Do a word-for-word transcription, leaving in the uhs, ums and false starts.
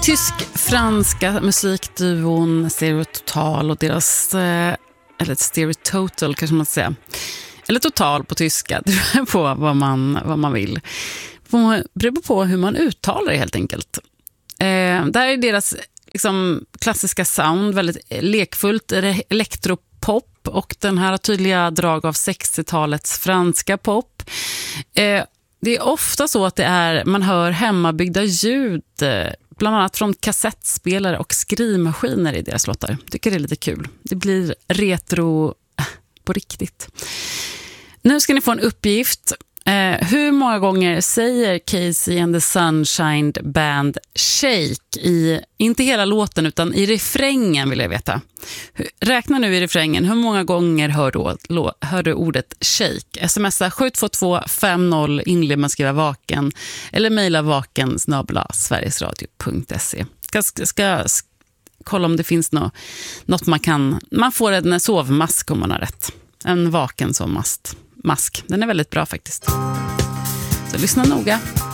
Tysk-franska musikduon Stereo Total och deras, eller Stereo Total kanske man ska säga, eller Total på tyska, det beror på vad man, vad man vill. Det beror på hur man uttalar det helt enkelt. Eh, där är deras liksom, klassiska sound väldigt lekfullt, elektropop, och den här tydliga drag av sextiotalets franska pop. Eh, det är ofta så att det är, man hör hemmabyggda ljud, bland annat från kassettspelare och skrivmaskiner i deras låtar. Tycker det är lite kul. Det blir retro på riktigt. Nu ska ni få en uppgift. Eh, hur många gånger säger Casey and the Sunshine Band Shake i, inte hela låten utan i refrängen vill jag veta. Räkna nu i refrängen, hur många gånger hör du, lo, hör du ordet shake? Smsa sju två två fem noll, inled med skriva vaken eller mejla vaken snabel-a sverigesradio punkt se. Ska, ska, ska kolla om det finns något, något man kan, man får en sovmask om man har rätt. En vaken sovmask. Mask. Den är väldigt bra faktiskt. Så lyssna noga.